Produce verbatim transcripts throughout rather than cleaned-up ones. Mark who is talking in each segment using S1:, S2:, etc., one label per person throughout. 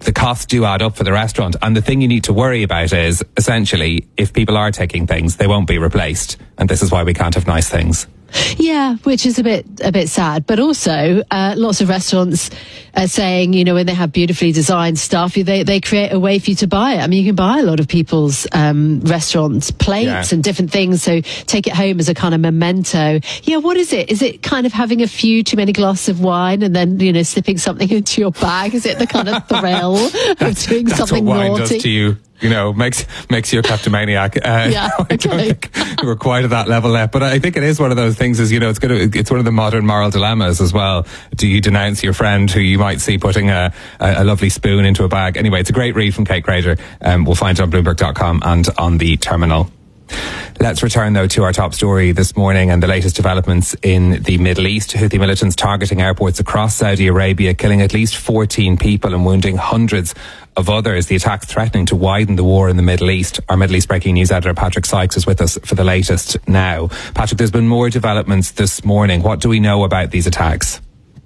S1: the costs do add up for the restaurant. And the thing you need to worry about is, essentially, if people are taking things, they won't be replaced. And this is why we can't have nice things.
S2: Yeah, which is a bit a bit sad. But also, uh, lots of restaurants are saying, you know, when they have beautifully designed stuff, they, they create a way for you to buy it. I mean, you can buy a lot of people's um, restaurants, plates yeah. and different things. So take it home as a kind of memento. Yeah, what is it? Is it kind of having a few too many glasses of wine and then, you know, slipping something into your bag? Is it the kind of thrill of doing
S1: that's
S2: something
S1: what wine
S2: naughty?
S1: Does to you. You know, makes makes you a kleptomaniac. Uh,
S2: yeah, okay.
S1: I don't think we're quite at that level yet, but I think it is one of those things. Is you know, it's going to, it's one of the modern moral dilemmas as well. Do you denounce your friend who you might see putting a, a, a lovely spoon into a bag? Anyway, it's a great read from Kate Grader. Um, we'll find it on Bloomberg dot com and on the terminal. Let's return, though, to our top story this morning and the latest developments in the Middle East. Houthi militants targeting airports across Saudi Arabia, killing at least fourteen people and wounding hundreds of others. The attack threatening to widen the war in the Middle East. Our Middle East breaking news editor Patrick Sykes is with us for the latest now. Patrick, there's been more developments this morning. What do we know about these attacks?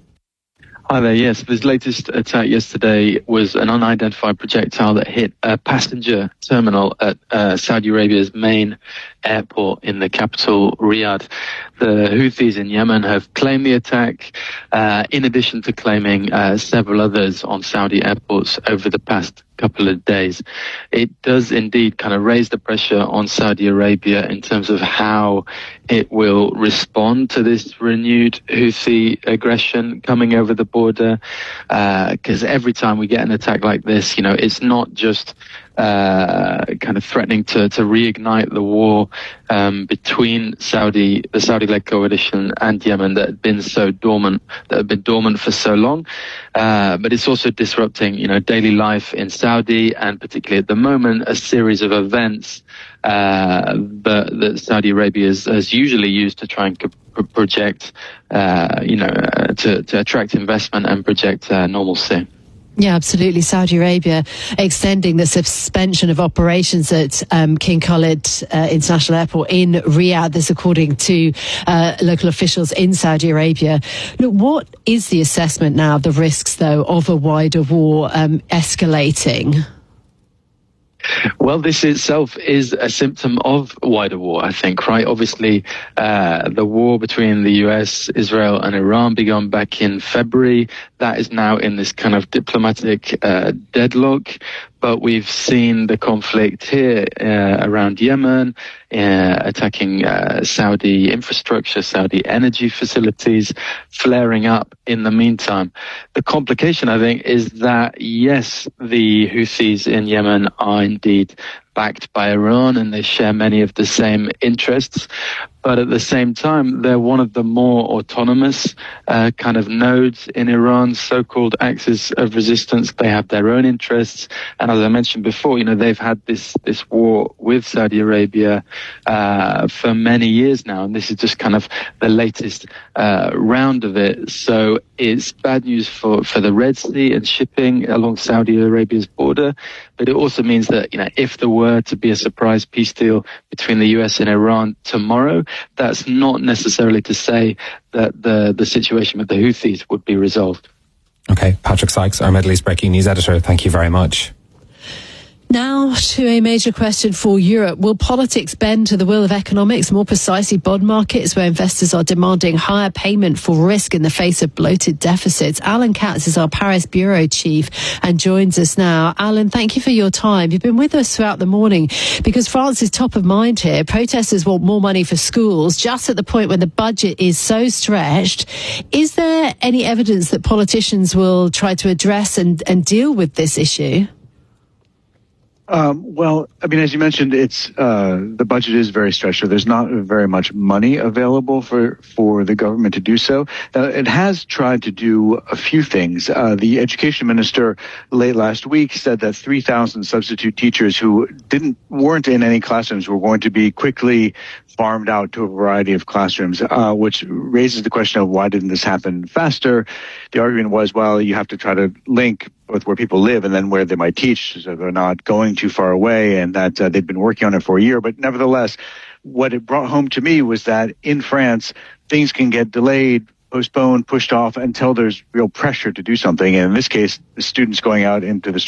S3: Hi there. Yes, this latest attack yesterday was an unidentified projectile that hit a passenger terminal at uh, Saudi Arabia's main airport in the capital, Riyadh. The Houthis in Yemen have claimed the attack, uh, in addition to claiming uh, several others on Saudi airports over the past couple of days. It does indeed kind of raise the pressure on Saudi Arabia in terms of how it will respond to this renewed Houthi aggression coming over the border. Because uh, every time we get an attack like this, you know, it's not just Uh, kind of threatening to, to reignite the war um, between Saudi, the Saudi-led coalition and Yemen that had been so dormant, that had been dormant for so long. Uh, but it's also disrupting, you know, daily life in Saudi, and particularly at the moment, a series of events uh, that, that Saudi Arabia has, has usually used to try and co- project, uh, you know, uh, to, to attract investment and project uh, normalcy.
S2: Yeah, absolutely. Saudi Arabia extending the suspension of operations at um, King Khalid uh, International Airport in Riyadh. This according to uh, local officials in Saudi Arabia. Look, what is the assessment now of the risks, though, of a wider war um, escalating?
S3: Well, this itself is a symptom of wider war, I think, right? Obviously, uh, the war between the U S, Israel and Iran began back in February. That is now in this kind of diplomatic uh, deadlock. But we've seen the conflict here uh, around Yemen, uh, attacking uh, Saudi infrastructure, Saudi energy facilities, flaring up in the meantime. The complication, I think, is that, yes, the Houthis in Yemen are indeed backed by Iran and they share many of the same interests. But at the same time, they're one of the more autonomous uh, kind of nodes in Iran's so-called axis of resistance. They have their own interests. And as I mentioned before, you know, they've had this, this war with Saudi Arabia uh, for many years now. And this is just kind of the latest uh, round of it. So it's bad news for, for the Red Sea and shipping along Saudi Arabia's border. But it also means that, you know, if there were to be a surprise peace deal between the U S and Iran tomorrow, that's not necessarily to say that the, the situation with the Houthis would be resolved.
S1: Okay, Patrick Sykes, our Middle East breaking news editor, thank you very much.
S2: Now to a major question for Europe. Will politics bend to the will of economics, more precisely bond markets, where investors are demanding higher payment for risk in the face of bloated deficits? Alan Katz is our Paris bureau chief and joins us now. Alan, thank you for your time. You've been with us throughout the morning because France is top of mind here. Protesters want more money for schools just at the point when the budget is so stretched. Is there any evidence that politicians will try to address and, and deal with this issue?
S4: Um, well, I mean, as you mentioned, it's uh, the budget is very stretched. So there's not very much money available for, for the government to do so. Uh, it has tried to do a few things. Uh, the education minister late last week said that three thousand substitute teachers who didn't weren't in any classrooms were going to be quickly farmed out to a variety of classrooms, uh, which raises the question of why didn't this happen faster? The argument was, well, you have to try to link with where people live and then where they might teach, so they're not going too far away, and that uh, they've been working on it for a year. But nevertheless, what it brought home to me was that in France, things can get delayed, postponed, pushed off until there's real pressure to do something. And in this case, the students going out into the